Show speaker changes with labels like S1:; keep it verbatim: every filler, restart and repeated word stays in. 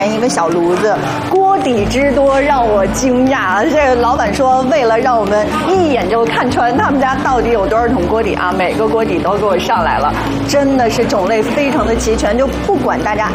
S1: 一个小炉子，锅底之多让我惊讶。这个老板说，为了让我们一眼就看穿他们家到底有多少桶锅底啊，每个锅底都给我上来了，真的是种类非常的齐全，就不管大家